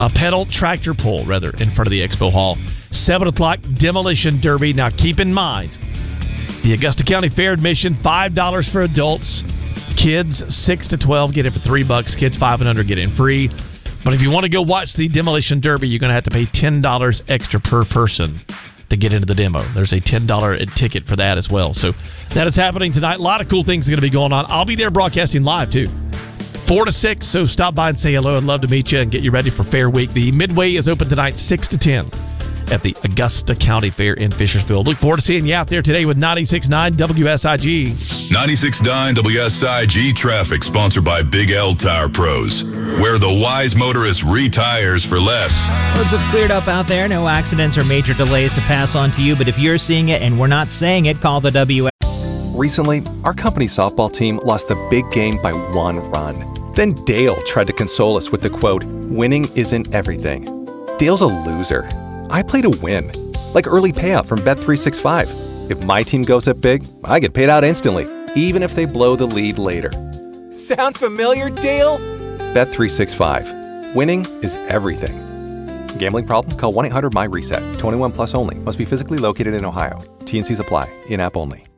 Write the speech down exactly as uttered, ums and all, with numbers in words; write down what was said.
a pedal tractor pull, rather, in front of the Expo Hall. seven o'clock, Demolition Derby. Now, keep in mind, the Augusta County Fair admission, five dollars for adults. Kids six to twelve get it for three bucks. Kids five and under get in free. But if you want to go watch the Demolition Derby, you're going to have to pay ten dollars extra per person to get into the demo. There's a ten dollars ticket for that as well. So that is happening tonight. A lot of cool things are going to be going on. I'll be there broadcasting live, too. four to six, so stop by and say hello. I'd love to meet you and get you ready for Fair Week. The Midway is open tonight, six to ten, at the Augusta County Fair in Fishersville. Look forward to seeing you out there today with ninety-six point nine W S I G. ninety-six point nine W S I G traffic, sponsored by Big L Tire Pros, where the wise motorist retires for less. Roads have cleared up out there. No accidents or major delays to pass on to you. But if you're seeing it and we're not saying it, call the W S. Recently, our company softball team lost the big game by one run. Then Dale tried to console us with the quote, "Winning isn't everything." Dale's a loser. I play to win, like early payout from Bet three sixty-five. If my team goes up big, I get paid out instantly, even if they blow the lead later. Sound familiar, Dale? Bet three sixty-five. Winning is everything. Gambling problem? Call one eight hundred M Y RESET. twenty-one plus only. Must be physically located in Ohio. T and Cs apply. In-app only.